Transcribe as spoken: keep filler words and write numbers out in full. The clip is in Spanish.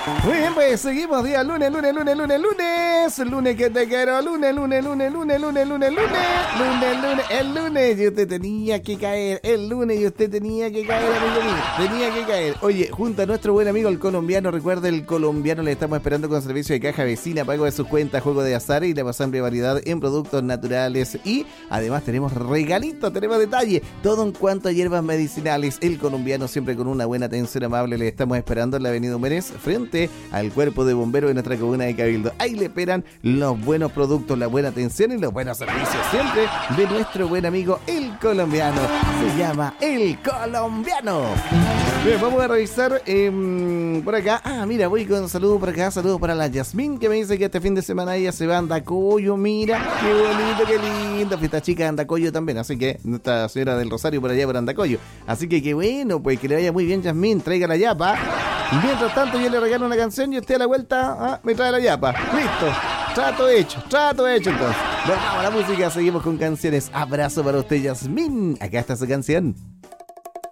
Muy bien, pues seguimos día lunes, lunes, lunes, lunes, lunes, lunes que te quiero, lunes, lunes, lunes, lunes, lunes, lunes, lunes, lunes, lunes, el lunes y usted tenía que caer, el lunes y usted tenía que caer, amigo mío, tenía que caer. Oye, junto a nuestro buen amigo el colombiano, recuerda el colombiano, le estamos esperando con servicio de caja vecina, pago de sus cuentas, juego de azar y la más amplia variedad en productos naturales y además tenemos regalitos, tenemos detalle, todo en cuanto a hierbas medicinales. El colombiano siempre con una buena atención amable, le estamos esperando en la avenida Humérez frente al cuerpo de bomberos de nuestra comuna de Cabildo. Ahí le esperan los buenos productos, la buena atención y los buenos servicios siempre de nuestro buen amigo el colombiano. Se llama el colombiano. Bien, vamos a revisar eh, por acá. Ah, mira, voy con saludos por acá. Saludos para la Yasmín, que me dice que este fin de semana ella se va a Andacoyo. Mira, qué bonito, qué lindo. Fiesta chica de Andacoyo también. Así que Nuestra Señora del Rosario por allá por Andacoyo. Así que qué bueno, pues que le vaya muy bien, Yasmín. Traiga la yapa. Mientras tanto, yo le regalo una canción y usted a la vuelta ah, me trae la yapa. Listo. Trato hecho, trato hecho entonces. Vamos a la música, seguimos con canciones. Abrazo para usted, Yasmín. Acá está su canción.